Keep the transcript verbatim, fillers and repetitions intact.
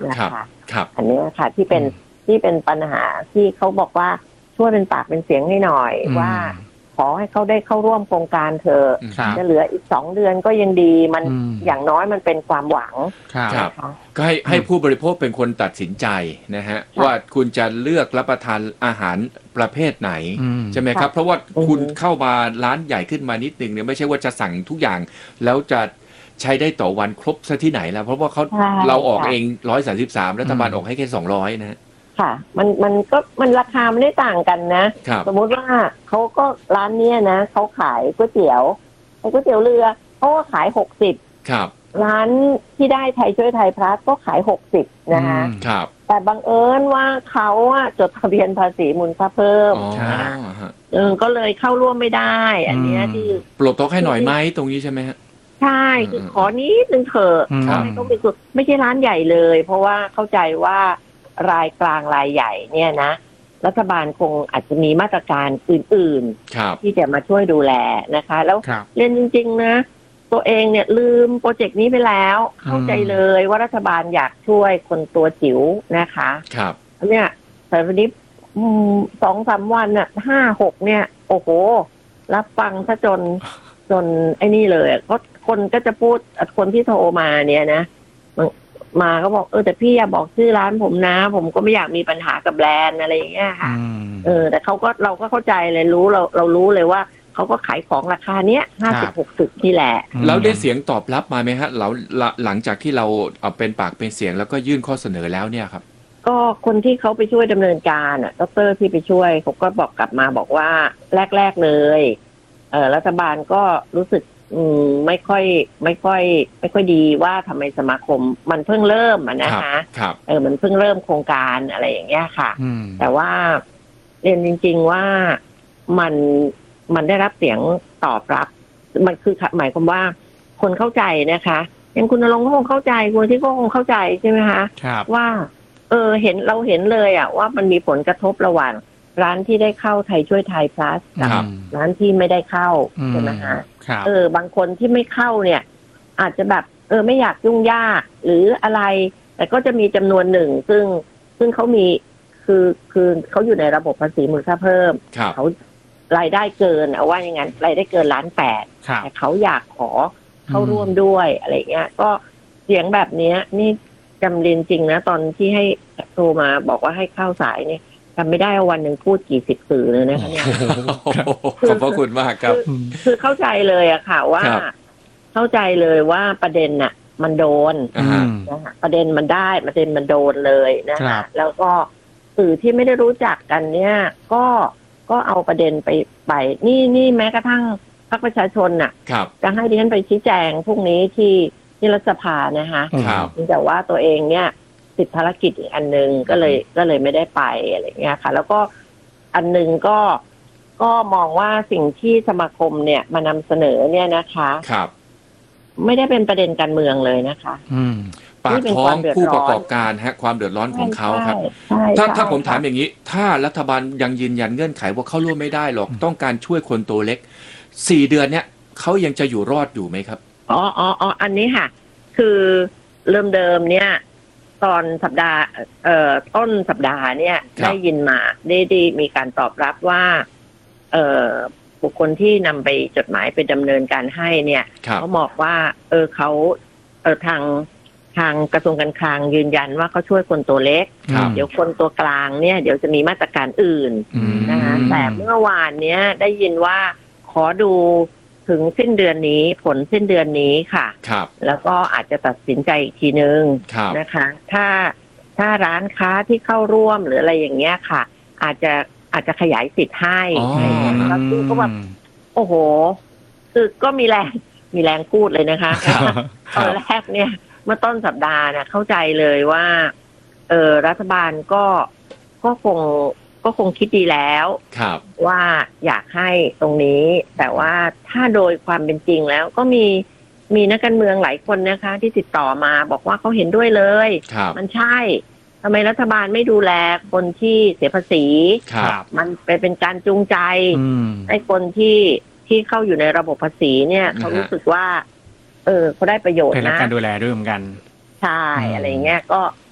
นะคะครับอันนี้ค่ะที่เป็นที่เป็นปัญหาที่เขาบอกว่าช่วยเป็นปากเป็นเสียงให้หน่อยว่าขอให้เขาได้เข้าร่วมโครงการเถอะจะเหลืออีกสองเดือนก็ยังดีมันอย่างน้อยมันเป็นความหวังนะคะก็ให้ให้ผู้บริโภคเป็นคนตัดสินใจนะฮะว่าคุณจะเลือกรับประทานอาหารประเภทไหนใช่ไหมครับเพราะว่าคุณเข้ามาร้านใหญ่ขึ้นมานิดนึงเนี่ยไม่ใช่ว่าจะสั่งทุกอย่างแล้วจะใช้ได้ต่อวันครบซะที่ไหนแล้วเพราะว่าเขาเราออกเองหนึ่งร้อยสามสิบสามรัฐบาลออกให้แค่สองร้อยนะค่ะมันมันก็มันราคาไม่ได้ต่างกันนะสมมุติว่าเขาก็ร้านเนี้ยนะเขาขายก๋วยเตี๋ยวก๋วยเตี๋ยวเรือเขาก็ขายหกสิบครับร้านที่ได้ไทยช่วยไทยพลัสก็ขายหกสิบนะคะครับแต่บังเอิญว่าเขาอะจดทะเบียนภาษีมูลค่าเพิ่มเออก็เลยเข้าร่วมไม่ได้อันนี้ที่ปลดโต๊ะให้หน่อยไหมตรงนี้ใช่ไหมฮะใช่คือขอนิดนึงเถอะไม่ต้องไปสุดไม่ใช่ร้านใหญ่เลยเพราะว่าเข้าใจว่ารายกลางรายใหญ่เนี่ยนะรัฐบาลคงอาจจะมีมาตรการอื่นๆที่จะมาช่วยดูแลนะคะแล้วเรียนจริงๆนะตัวเองเนี่ยลืมโปรเจกต์นี้ไปแล้วเข้าใจเลยว่ารัฐบาลอยากช่วยคนตัวจิ๋วนะคะครับเนี่ยแต่วันนี้สองสามวันน่ะห้าหกเนี่ยโอ้โหรับฟังซะจนจนไอ้นี่เลยก็คนก็จะพูดคนที่โทรมาเนี่ยนะมาก็บอกเออแต่พี่อย่าบอกชื่อร้านผมนะผมก็ไม่อยากมีปัญหากับแบรนด์อะไรอย่างเงี้ยค่ะเออแต่เขาก็เราก็เข้าใจเลยรู้เราเรารู้เลยว่าเขาก็ขายของราคาเนี้ยห้าสิบหกสิบที่แหละแล้วได้เสียงตอบรับมาไหมฮะเราหลังจากที่เราเอาเป็นปากเป็นเสียงแล้วก็ยื่นข้อเสนอแล้วเนี่ยครับก็คนที่เขาไปช่วยดำเนินการอ่ะดร.ที่ไปช่วยเขาก็บอกกลับมาบอกว่าแรกๆเลยเออรัฐบาลก็รู้สึกอืมไม่ค่อยไม่ค่อยไม่ค่อยดีว่าทำไมสมาคมมันเพิ่งเริ่มอ่ะนะคะเออมันเพิ่งเริ่มโครงการอะไรอย่างเงี้ยค่ะแต่ว่าเรียนจริงๆว่ามันมันได้รับเสียงตอบรับมันคือหมายความว่าคนเข้าใจนะคะอย่างคุณณรงค์ก็คงเข้าใจคุณที่ก็คงเข้าใจใช่ไหมคะว่าเออเห็นเราเห็นเลยอ่ะว่ามันมีผลกระทบระหว่างร้านที่ได้เข้าไทยช่วยไทย plus กับร้านที่ไม่ได้เข้าใช่ไหมคะเออบางคนที่ไม่เข้าเนี่ยอาจจะแบบเออไม่อยากยุ่งยากหรืออะไรแต่ก็จะมีจำนวนหนึ่งซึ่งซึ่งเขามีคือคือเขาอยู่ในระบบภาษีมูลค่าเพิ่มเขารายได้เกินเอาว่าอย่างนั้นรายได้เกินล้านแปดแต่เขาอยากขอเข้าร่วมด้วยอะไรเงี้ยก็เสียงแบบนี้นี่จำเรียนจริงนะตอนที่ให้โทรมาบอกว่าให้เข้าสายเนี่ยจำไม่ได้วันหนึ่งพูดกี่สิบสื่อเลยนะคะเนี่ยขอบพระคุณมากครับคือเข้าใจเลยอะค่ะว่าเข้าใจเลยว่าประเด็นน่ะมันโดนนะคะประเด็นมันได้ประเด็นมันโดนเลยนะคะแล้วก็สื่อที่ไม่ได้รู้จักกันเนี่ยก็ก็เอาประเด็นไปไปนี่นี่แม้กระทั่งพรรคประชาชนน่ะจะให้ดิฉันไปชี้แจงพรุ่งนี้ที่ที่รัฐสภานะคะแต่ว่าตัวเองเนี่ยติดภารกิจอีกอันนึงก็เลยก็เลยไม่ได้ไปอะไรเงี้ยค่ะแล้วก็อันนึงก็ก็มองว่าสิ่งที่สมาคมเนี่ยมานำเสนอเนี่ยนะคะครับไม่ได้เป็นประเด็นการเมืองเลยนะคะอืมปากท้องผู้ประกอบการฮะความเดือดร้อนของเขาครับถ้าถ้าผมถามอย่างนี้ถ้ารัฐบาลยังยืนยันเงื่อนไขว่าเข้าร่วมไม่ได้หรอกต้องการช่วยคนตัวเล็กสี่เดือนเนี้ยเขายังจะอยู่รอดอยู่ไหมครับอ๋ออ๋ออ๋ออันนี้ค่ะคือเริ่มเดิมเนี่ยตอนสัปดาห์เอ่อต้นสัปดาห์เนี่ยได้ยินมาได้ได้มีการตอบรับว่าเอ่อบุคคลที่นำไปจดหมายไปดำเนินการให้เนี่ยเขาบอกว่าเออเขาเออทางทางกระทรวงการคลังยืนยันว่าเขาช่วยคนตัวเล็กเดี๋ยวคนตัวกลางเนี่ยเดี๋ยวจะมีมาตรการอื่นนะคะแต่เมื่อวานเนี้ยได้ยินว่าขอดูถึงสิ้นเดือนนี้ผลสิ้นเดือนนี้ค่ะแล้วก็อาจจะตัดสินใจอีกทีนึงนะคะถ้าถ้าร้านค้าที่เข้าร่วมหรืออะไรอย่างเงี้ยค่ะอาจจะอาจจะขยายสิทธิ์ให้แล้วคือก็แบบโอ้โหคือก็มีแรงมีแรงพูดเลยนะคะตอนแรกเนี่ยเมื่อต้นสัปดาห์เนี่ยเข้าใจเลยว่าเออรัฐบาลก็ก็คงก็คงคิดดีแล้วว่าอยากให้ตรงนี้แต่ว่าถ้าโดยความเป็นจริงแล้วก็มีมีนักการเมืองหลายคนนะคะที่ติดต่อมาบอกว่าเขาเห็นด้วยเลยมันใช่ทำไมรัฐบาลไม่ดูแลคนที่เสียภาษีมันเป็นการจูงใจให้คนที่ที่เข้าอยู่ในระบบภาษีเนี่ยเขารู้สึกว่าเออเขาได้ประโยชน์นะได้รับการดูแลด้วยเหมือนกันใช่อะไรเงี้ยก็